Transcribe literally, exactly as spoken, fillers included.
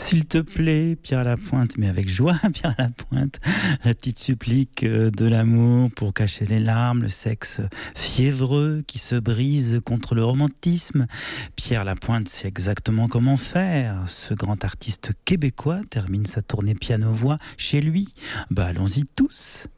S'il te plaît, Pierre Lapointe, mais avec joie, Pierre Lapointe, la petite supplique de l'amour pour cacher les larmes, le sexe fiévreux qui se brise contre le romantisme. Pierre Lapointe sait exactement comment faire. Ce grand artiste québécois termine sa tournée piano-voix chez lui. Bah allons-y tous.